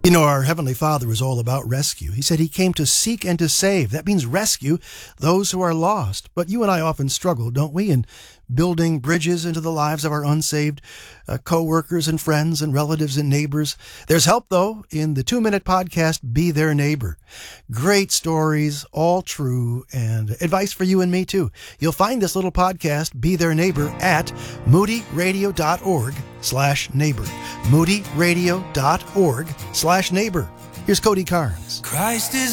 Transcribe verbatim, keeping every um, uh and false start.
You know, our Heavenly Father is all about rescue. He said he came to seek and to save. That means rescue those who are lost. But you and I often struggle, don't we, in building bridges into the lives of our unsaved uh, co-workers and friends and relatives and neighbors. There's help, though, in the two-minute podcast, Be Their Neighbor. Great stories, all true, and advice for you and me, too. You'll find this little podcast, Be Their Neighbor, at moodyradio.org slash neighbor. moodyradio.org slash neighbor. Here's Cody Carnes. Christ is